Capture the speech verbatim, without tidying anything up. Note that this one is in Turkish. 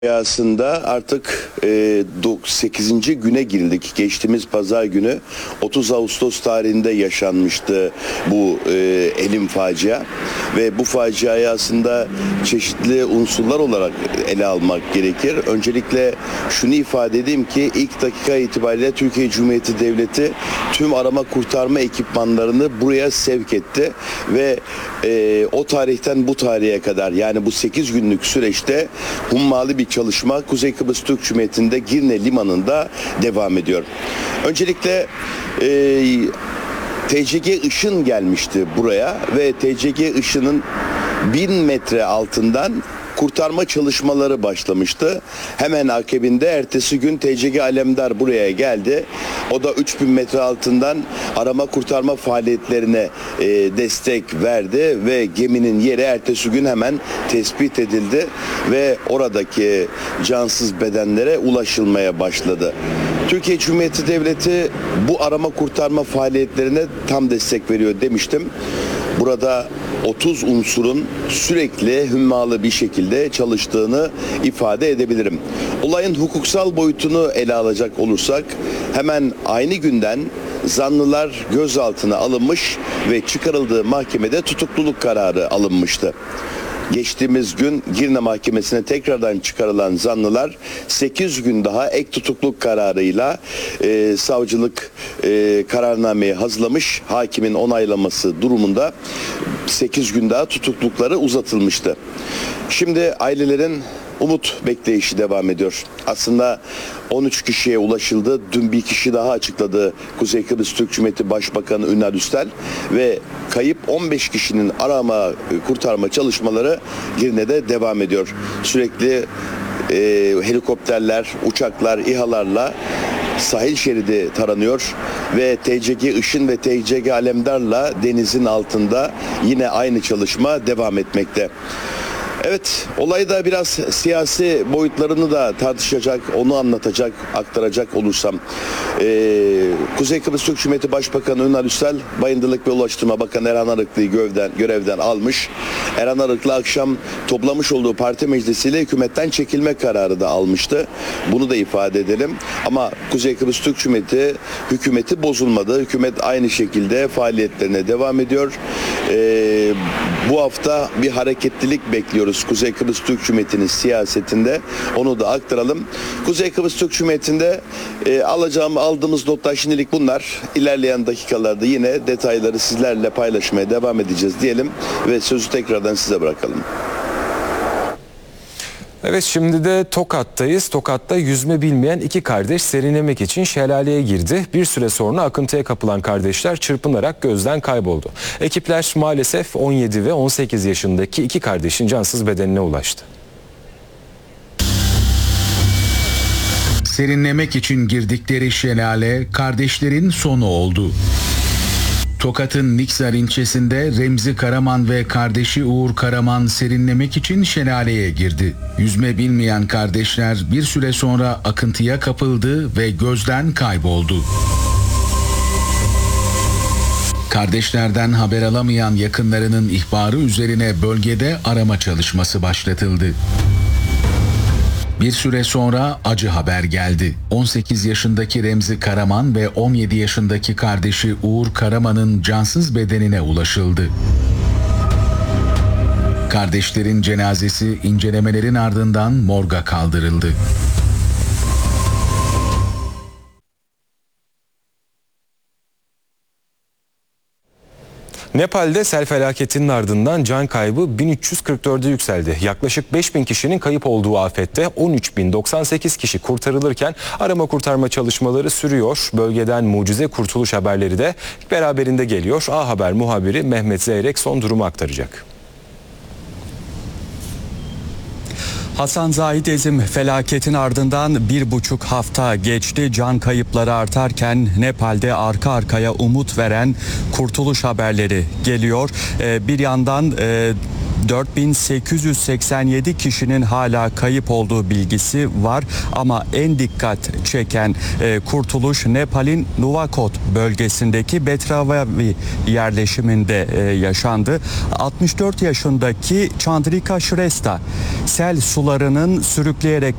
Aslında artık e, sekizinci güne girdik. Geçtiğimiz pazar günü otuz Ağustos tarihinde yaşanmıştı bu e, elim facia ve bu faciayı aslında çeşitli unsurlar olarak ele almak gerekir. Öncelikle şunu ifade edeyim ki ilk dakika itibariyle Türkiye Cumhuriyeti Devleti tüm arama kurtarma ekipmanlarını buraya sevk etti ve e, o tarihten bu tarihe kadar, yani bu sekiz günlük süreçte hummalı bir çalışma Kuzey Kıbrıs Türk Cumhuriyeti'nde Girne Limanı'nda devam ediyor. Öncelikle e, T C G Işın gelmişti buraya ve T C G Işın'ın bin metre altından kurtarma çalışmaları başlamıştı. Hemen akabinde ertesi gün T C G Alemdar buraya geldi. O da üç bin metre altından arama kurtarma faaliyetlerine e, destek verdi ve geminin yeri ertesi gün hemen tespit edildi ve oradaki cansız bedenlere ulaşılmaya başladı. Türkiye Cumhuriyeti Devleti bu arama kurtarma faaliyetlerine tam destek veriyor demiştim. Burada otuz unsurun sürekli hümmalı bir şekilde çalıştığını ifade edebilirim. Olayın hukuksal boyutunu ele alacak olursak hemen aynı günden zanlılar gözaltına alınmış ve çıkarıldığı mahkemede tutukluluk kararı alınmıştı. Geçtiğimiz gün Girne Mahkemesi'ne tekrardan çıkarılan zanlılar sekiz gün daha ek tutukluk kararıyla e, savcılık e, kararnameyi hazırlamış. Hakimin onaylaması durumunda sekiz gün daha tutuklukları uzatılmıştı. Şimdi ailelerin umut bekleyişi devam ediyor. Aslında on üç kişiye ulaşıldı. Dün bir kişi daha açıkladı Kuzey Kıbrıs Türk Cumhuriyeti Başbakanı Ünal Üstel ve kayıp on beş kişinin arama kurtarma çalışmaları Girne'de devam ediyor. Sürekli e, helikopterler, uçaklar, İHA'larla sahil şeridi taranıyor ve T C G Işın ve T C G Alemdar'la denizin altında yine aynı çalışma devam etmekte. Evet, olayda biraz siyasi boyutlarını da tartışacak, onu anlatacak, aktaracak olursam. Ee, Kuzey Kıbrıs Türk Cumhuriyeti Başbakanı Ünal Üstel, Bayındırlık ve Ulaştırma Bakanı Erhan Arıklı'yı görevden, görevden almış. Erhan Arıklı akşam toplamış olduğu parti meclisiyle hükümetten çekilme kararı da almıştı. Bunu da ifade edelim. Ama Kuzey Kıbrıs Türk Cumhuriyeti hükümeti bozulmadı. Hükümet aynı şekilde faaliyetlerine devam ediyor. Ee, bu hafta bir hareketlilik bekliyoruz Kuzey Kıbrıs Türk Cumhuriyeti'nin siyasetinde, onu da aktaralım. Kuzey Kıbrıs Türk Cumhuriyeti'nde e, alacağım aldığımız notlar şimdilik bunlar. İlerleyen dakikalarda yine detayları sizlerle paylaşmaya devam edeceğiz diyelim ve sözü tekrardan size bırakalım. Evet, şimdi de Tokat'tayız. Tokat'ta yüzme bilmeyen iki kardeş serinlemek için şelaleye girdi. Bir süre sonra akıntıya kapılan kardeşler çırpınarak gözden kayboldu. Ekipler maalesef on yedi ve on sekiz yaşındaki iki kardeşin cansız bedenine ulaştı. Serinlemek için girdikleri şelale kardeşlerin sonu oldu. Tokat'ın Niksar ilçesinde Remzi Karaman ve kardeşi Uğur Karaman serinlemek için şelaleye girdi. Yüzme bilmeyen kardeşler bir süre sonra akıntıya kapıldı ve gözden kayboldu. Kardeşlerden haber alamayan yakınlarının ihbarı üzerine bölgede arama çalışması başlatıldı. Bir süre sonra acı haber geldi. on sekiz yaşındaki Remzi Karaman ve on yedi yaşındaki kardeşi Uğur Karaman'ın cansız bedenine ulaşıldı. Kardeşlerin cenazesi incelemelerin ardından morga kaldırıldı. Nepal'de sel felaketinin ardından can kaybı bin üç yüz kırk dörde yükseldi. Yaklaşık beş bin kişinin kayıp olduğu afette on üç bin doksan sekiz kişi kurtarılırken arama kurtarma çalışmaları sürüyor. Bölgeden mucize kurtuluş haberleri de beraberinde geliyor. A Haber muhabiri Mehmet Zeyrek son durumu aktaracak. Hasan Zahid Ezim felaketin ardından bir buçuk hafta geçti. Can kayıpları artarken Nepal'de arka arkaya umut veren kurtuluş haberleri geliyor. Ee, bir yandan e, dört bin sekiz yüz seksen yedi kişinin hala kayıp olduğu bilgisi var ama en dikkat çeken e, kurtuluş Nepal'in Nuwakot bölgesindeki Betravavi yerleşiminde e, yaşandı. altmış dört yaşındaki Chandrika Shrestha sel sularının sürükleyerek